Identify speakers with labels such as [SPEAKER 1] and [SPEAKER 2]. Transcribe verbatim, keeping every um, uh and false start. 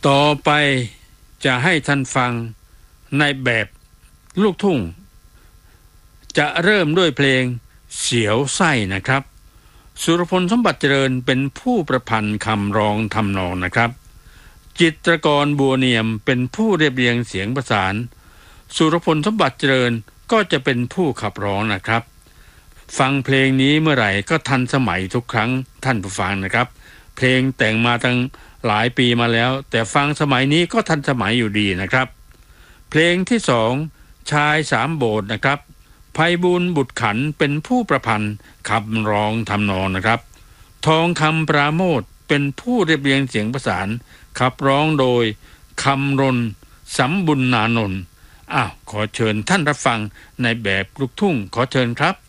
[SPEAKER 1] ต่อไปจะให้ท่านฟังในแบบลูกทุ่งจะเริ่มด้วยเพลงเสียวไส้นะครับสุรพลสมบัติเจริญเป็นผู้ประพันธ์คำร้องทำนองนะครับจิตรกรบัวเนียมเป็นผู้เรียบเรียงเสียงประสานสุรพลสมบัติเจริญก็จะเป็นผู้ขับร้องนะครับฟังเพลงนี้เมื่อไหร่ก็ทันสมัยทุกครั้งท่านผู้ฟังนะครับเพลงแต่งมาตั้งหลายปีมาแล้วแต่ฟังสมัยนี้ก็ทันสมัยอยู่ดีนะครับเพลงที่สองชายสามโบสถ์นะครับไพบูลย์บุตรขันเป็นผู้ประพันธ์ขับร้องทำนองนะครับทองคำปราโมทย์เป็นผู้เรียบเรียงเสียงประสานขับร้องโดยคำรณสำบุญนานนท์อ้าวขอเชิญท่านรับฟังในแบบลูกทุ่งขอเชิญครับ